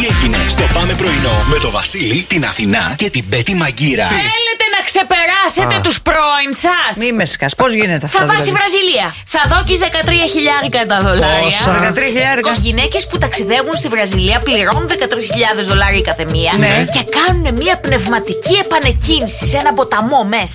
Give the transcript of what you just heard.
έγινε στο Πάμε Πρωινό με το Βασίλη, την Αθηνά και την Πέτη Μαγκύρα. Θέλετε να ξεπεράσετε τους πρώην σας? Μη με σκάς, πώς γίνεται αυτό? Θα πας στη Βραζιλία. Θα δώκεις 13.000 τα δολάρια. Πόσα? 13.000. Οι γυναίκες που ταξιδεύουν στη Βραζιλία πληρώνουν 13.000 δολάρια κάθε μία. Ναι. Και κάνουν μια πνευματική επανεκκίνηση σε ένα ποταμό μέσα.